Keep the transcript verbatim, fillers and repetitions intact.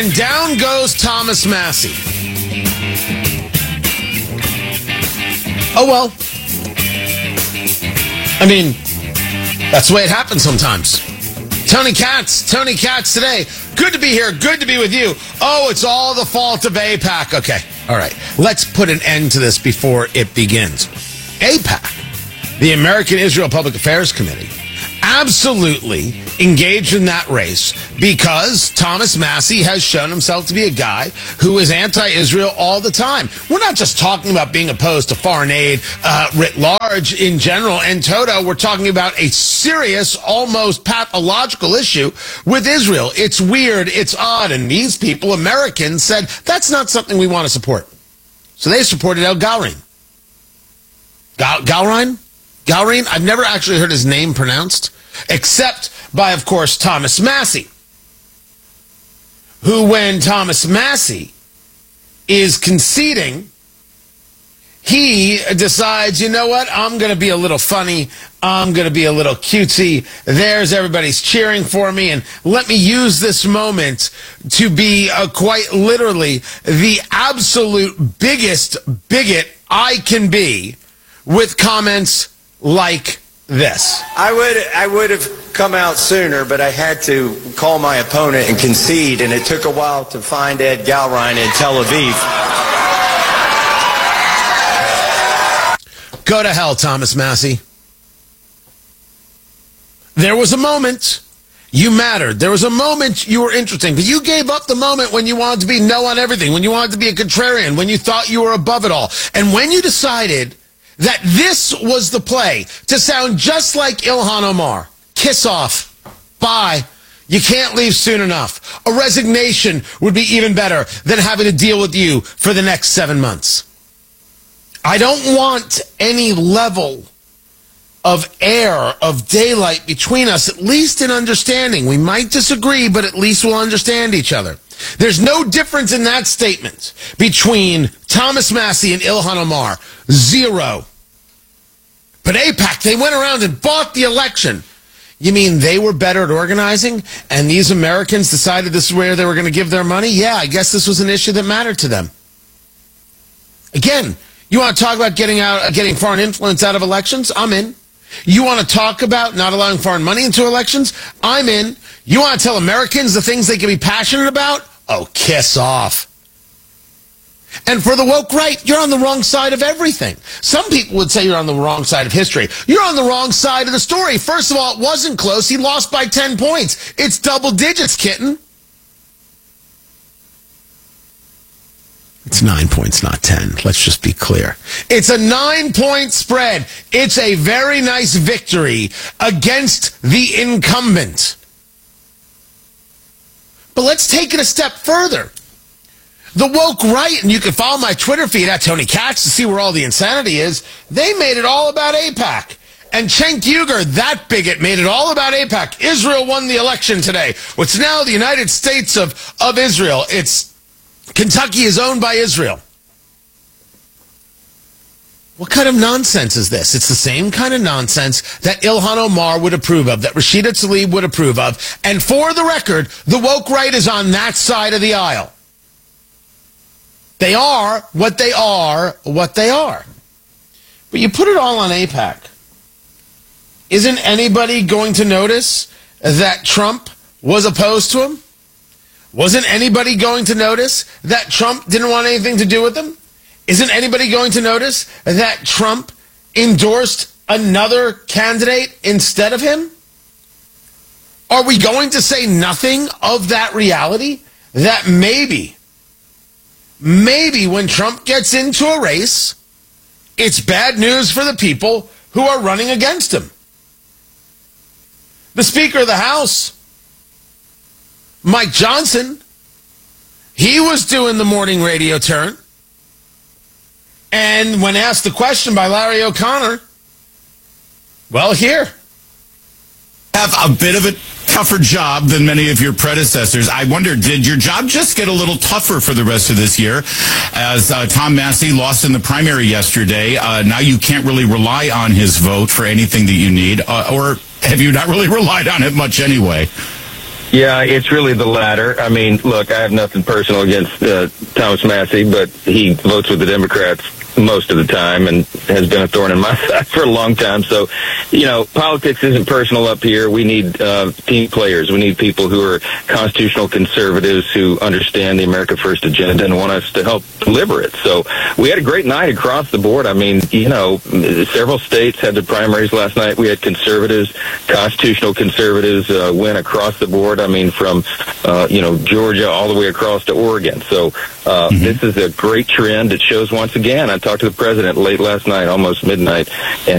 And down goes Thomas Massie. Oh, well. I mean, that's the way it happens sometimes. Tony Katz, Tony Katz today. Good to be here. Good to be with you. Oh, it's all the fault of AIPAC. Okay. All right. Let's put an end to this before it begins. AIPAC, the American Israel Public Affairs Committee, absolutely engaged in that race because Thomas Massie has shown himself to be a guy who is anti-Israel all the time. We're not just talking about being opposed to foreign aid uh, writ large in general and toto. We're talking about a serious, almost pathological issue with Israel. It's weird. It's odd. And these people, Americans, said that's not something we want to support. So they supported El Galrin. Gal- Galrin? Galrin? I've never actually heard his name pronounced, except by, of course, Thomas Massie, who, when Thomas Massie is conceding, he decides, you know what, I'm going to be a little funny, I'm going to be a little cutesy, there's everybody's cheering for me, and let me use this moment to be uh, quite literally the absolute biggest bigot I can be with comments like this. I would I would have come out sooner, but I had to call my opponent and concede, and it took a while to find Ed Galrin in Tel Aviv. Go to hell, Thomas Massie. There was a moment you mattered. There was a moment you were interesting, but you gave up the moment when you wanted to be no on everything, when you wanted to be a contrarian, when you thought you were above it all. And when you decided that this was the play to sound just like Ilhan Omar. Kiss off. Bye. You can't leave soon enough. A resignation would be even better than having to deal with you for the next seven months. I don't want any level of air, of daylight between us, at least in understanding. We might disagree, but at least we'll understand each other. There's no difference in that statement between Thomas Massie and Ilhan Omar. Zero. But AIPAC, they went around and bought the election. You mean they were better at organizing, and these Americans decided this is where they were going to give their money? Yeah, I guess this was an issue that mattered to them. Again, you want to talk about getting out, getting foreign influence out of elections? I'm in. You want to talk about not allowing foreign money into elections? I'm in. You want to tell Americans the things they can be passionate about? Oh, kiss off. And for the woke right, you're on the wrong side of everything. Some people would say you're on the wrong side of history. You're on the wrong side of the story. First of all, it wasn't close. He lost by ten points. It's double digits, kitten. It's nine points, not ten. Let's just be clear. It's a nine-point spread. It's a very nice victory against the incumbent. But let's take it a step further. The woke right, and you can follow my Twitter feed at Tony Katz to see where all the insanity is, they made it all about AIPAC. And Cenk Uygur, that bigot, made it all about AIPAC. Israel won the election today. What's now the United States of, of Israel. It's Kentucky is owned by Israel. What kind of nonsense is this? It's the same kind of nonsense that Ilhan Omar would approve of, that Rashida Tlaib would approve of. And for the record, the woke right is on that side of the aisle. They are what they are, what they are. But you put it all on AIPAC. Isn't anybody going to notice that Trump was opposed to him? Wasn't anybody going to notice that Trump didn't want anything to do with him? Isn't anybody going to notice that Trump endorsed another candidate instead of him? Are we going to say nothing of that reality? That maybe, maybe when Trump gets into a race, it's bad news for the people who are running against him. The Speaker of the House, Mike Johnson, he was doing the morning radio turn. And when asked the question by Larry O'Connor, well, here. Have a bit of a tougher job than many of your predecessors. I wonder, did your job just get a little tougher for the rest of this year? As uh, Tom Massie lost in the primary yesterday, uh, now you can't really rely on his vote for anything that you need. Uh, or have you not really relied on it much anyway? Yeah, it's really the latter. I mean, look, I have nothing personal against uh, Thomas Massie, but he votes with the Democrats most of the time and has been a thorn in my side for a long time. So, you know, politics isn't personal up here. We need uh, team players. We need people who are constitutional conservatives who understand the America First agenda and want us to help deliver it. So we had a great night across the board. I mean, you know, several states had the primaries last night. We had conservatives, constitutional conservatives uh, win across the board. I mean, from, uh, you know, Georgia all the way across to Oregon. So uh, mm-hmm. this is a great trend. It shows once again, I talked to the president late last night, almost midnight, and